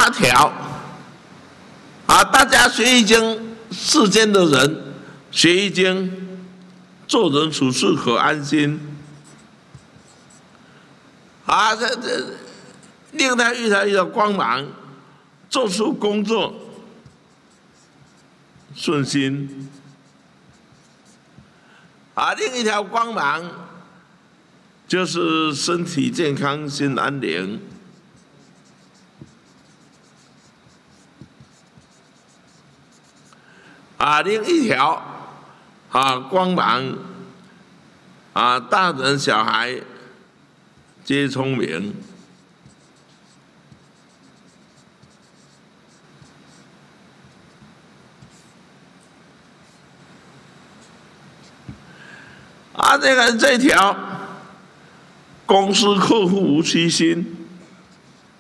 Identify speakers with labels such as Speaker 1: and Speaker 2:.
Speaker 1: 条啊，大家学易经，世间的人学易经，做人处事可安心啊，这令他遇到光芒，做出工作顺心啊，另一条光芒就是身体健康，心安宁。啊，另一条啊光芒啊，大人小孩皆聪明。啊，这条公司客户无虚心，